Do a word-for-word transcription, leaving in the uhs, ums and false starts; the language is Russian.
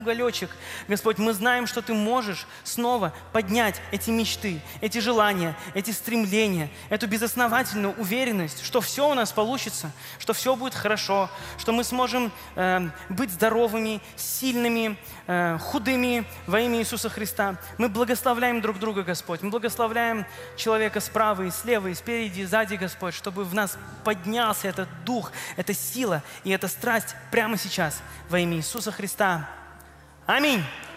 уголечек, Господь, мы знаем, что Ты можешь снова поднять эти мечты, эти желания, эти стремления, эту безосновательную уверенность, что все у нас получится, что все будет хорошо, что мы сможем э, быть здоровыми, сильными, э, худыми во имя Иисуса Христа. Мы благословляем друг друга, Господь, мы благословляем человека справа и слева, и спереди, и сзади, Господь, чтобы в нас поднялся этот дух, эта сила и эта страсть прямо сейчас во имя Иисуса Христа. Аминь.